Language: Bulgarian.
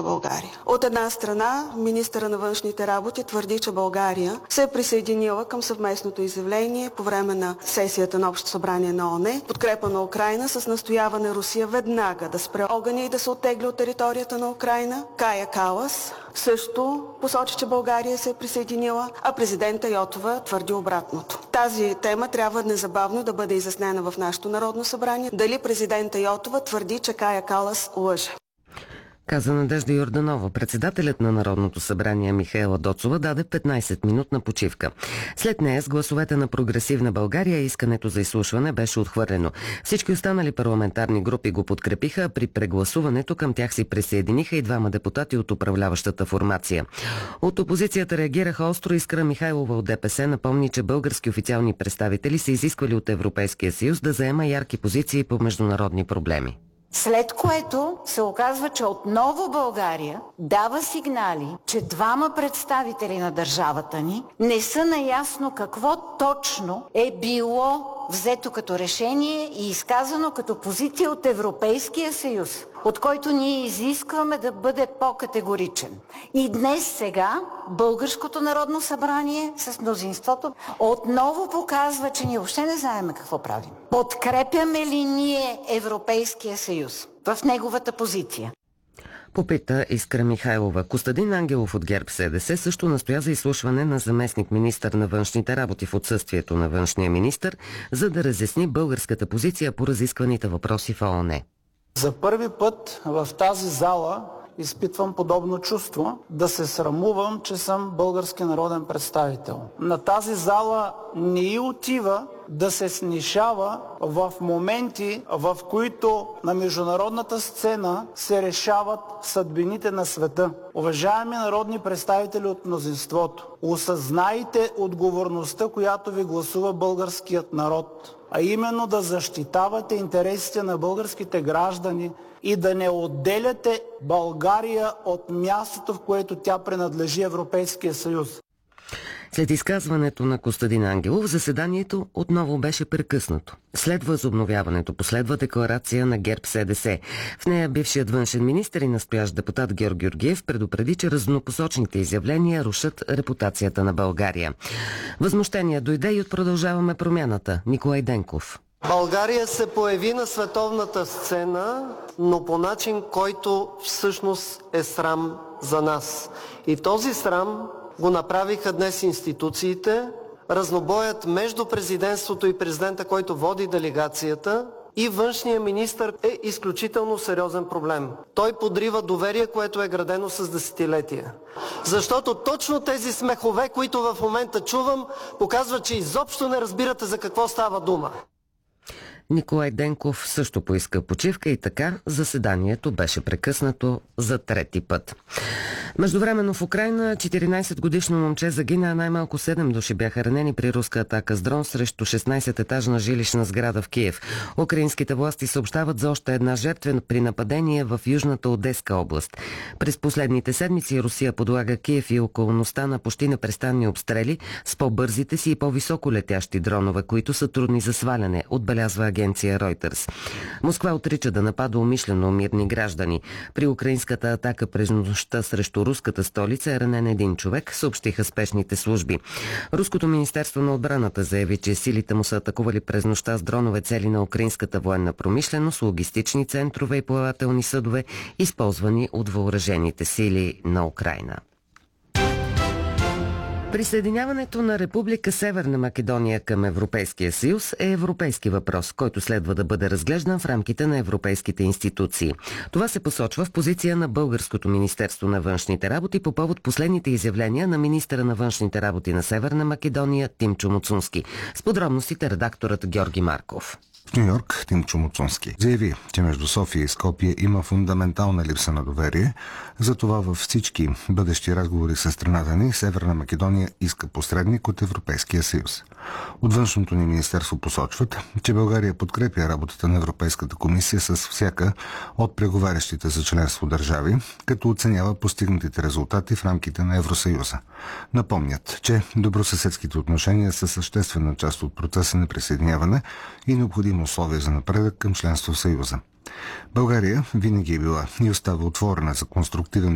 България. От една страна, министъра на външните работи твърди, че България се е присъединила към съвместното изявление по време на сесията на Общото събрание на ООН, подкрепа на Украйна с настояване Русия веднага да спре огъня и да се оттегли от територията на Украйна. Кая Калас също посочи, че България се е присъединила, а президента Йотова твърди обратното. Тази тема трябва незабавно да бъде изяснена в нашето Народно събрание. Дали президента Йотова твърди, че Кая Калас лъже? Каза Надежда Йорданова. Председателят на Народното събрание Михаела Доцова даде 15-минутна почивка. След нея с гласовете на Прогресивна България искането за изслушване беше отхвърлено. Всички останали парламентарни групи го подкрепиха, а при прегласуването към тях се присъединиха и двама депутати от управляващата формация. От опозицията реагираха остро. Искра Михайлова от ДПС напомни, че български официални представители са изисквали от Европейския съюз да заема ярки позиции по международни проблеми. След което се оказва, че отново България дава сигнали, че двама представители на държавата ни не са наясно какво точно е било взето като решение и изказано като позиция от Европейския съюз, от който ние изискваме да бъде по-категоричен. И днес сега Българското народно събрание с мнозинството отново показва, че ние въобще не знаем какво правим. Подкрепяме ли ние Европейския съюз в неговата позиция? Попита Искра Михайлова. Костадин Ангелов от ГЕРБ-СДС също настоя за изслушване на заместник-министър на външните работи в отсъствието на външния министър, за да разясни българската позиция по разискваните въпроси в ООН. За първи път в тази зала изпитвам подобно чувство, да се срамувам, че съм български народен представител. На тази зала не й отива да се снишава в моменти, в които на международната сцена се решават съдбините на света. Уважаеми народни представители от мнозинството, осъзнайте отговорността, която ви гласува българският народ, а именно да защитавате интересите на българските граждани и да не отделяте България от мястото, в което тя принадлежи Европейския съюз. След изказването на Костадин Ангелов, заседанието отново беше прекъснато. След възобновяването последва декларация на ГЕРБ-СДС. В нея бившият външен министър и настоящ депутат Георг Георгиев предупреди, че разнопосочните изявления рушат репутацията на България. Възмущение дойде и от Продължаваме промяната. Николай Денков. България се появи на световната сцена, но по начин, който всъщност е срам за нас. И този срам го направиха днес институциите. Разнобоят между президентството и президента, който води делегацията, и външния министър е изключително сериозен проблем. Той подрива доверие, което е градено с десетилетия. Защото точно тези смехове, които в момента чувам, показват, че изобщо не разбирате за какво става дума. Николай Денков също поиска почивка и така заседанието беше прекъснато за трети път. Междувременно в Украйна 14-годишно момче загина, а най-малко 7 души бяха ранени при руска атака с дрон срещу 16-етажна жилищна сграда в Киев. Украинските власти съобщават за още една жертва при нападение в южната Одеска област. През последните седмици Русия подлага Киев и околността на почти непрестанни обстрели с по-бързите си и по-високо летящи дронове, които са трудни за сваляне, отбелязва агенция Reuters. Москва отрича да напада умишлено мирни граждани. При украинската атака през нощта срещу руската столица е ранен един човек, съобщиха спешните служби. Руското министерство на отбраната заяви, че силите му са атакували през нощта с дронове цели на украинската военна промишленост, логистични центрове и плавателни съдове, използвани от въоръжените сили на Украйна. Присъединяването на Република Северна Македония към Европейския съюз е европейски въпрос, който следва да бъде разглеждан в рамките на европейските институции. Това се посочва в позиция на Българското министерство на външните работи по повод последните изявления на министъра на външните работи на Северна Македония Тимчо Муцунски. С подробностите редакторът Георги Марков. В Ню Йорк Тимчо Муцунски заяви, че между София и Скопие има фундаментална липса на доверие. Затова във всички бъдещи разговори с страната ни Северна Македония иска посредник от Европейския съюз. От външното ни министерство посочват, че България подкрепя работата на Европейската комисия с всяка от преговарящите за членство държави, като оценява постигнатите резултати в рамките на Евросъюза. Напомнят, че добросъседските отношения са съществена част от процеса на присъединяване и необходимо условие за напредък към членство в Съюза. България винаги е била и остава отворена за конструктивен